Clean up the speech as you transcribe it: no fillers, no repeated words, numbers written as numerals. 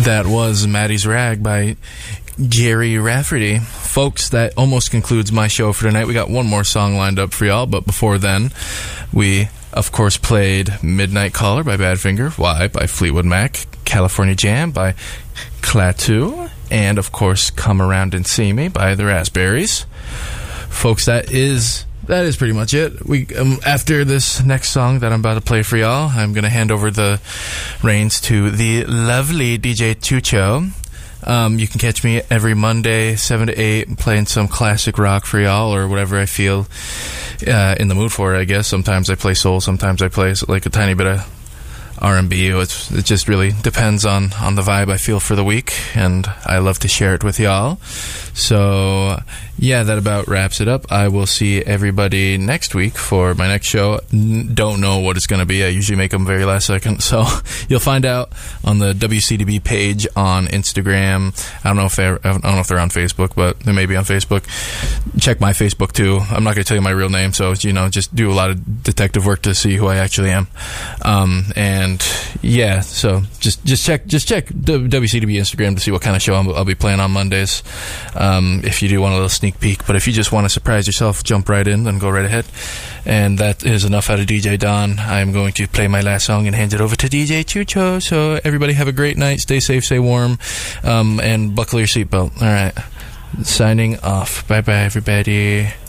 That was Maddie's Rag by Jerry Rafferty. Folks, that almost concludes my show for tonight. We got one more song lined up for y'all, but before then, we, of course, played Midnight Caller by Badfinger, Why by Fleetwood Mac, California Jam by Klaatu, and, of course, Come Around and See Me by the Raspberries. Folks, that is pretty much it. We after this next song that I'm about to play for y'all, I'm going to hand over the reins to the lovely DJ Chucho. You can catch me every Monday, 7 to 8, playing some classic rock for y'all, or whatever I feel in the mood for, I guess. Sometimes I play soul, sometimes I play like a tiny bit of R&B. It just really depends on the vibe I feel for the week, and I love to share it with y'all. So, yeah, that about wraps it up. I will see everybody next week for my next show. Don't know what it's going to be. I usually make them very last second, so you'll find out on the WCDB page on Instagram. I don't know if they're on Facebook, but they may be on Facebook. Check my Facebook too. I'm not going to tell you my real name, so just do a lot of detective work to see who I actually am. And yeah, so just check the WCDB Instagram to see what kind of show I'll be playing on Mondays. If you do want a little sneak peek, but if you just want to surprise yourself, jump right in, then go right ahead. And that is enough out of DJ Don. I'm going to play my last song and hand it over to DJ Chucho. So everybody have a great night, stay safe, stay warm, and buckle your seatbelt. All right, signing off. Bye bye, everybody.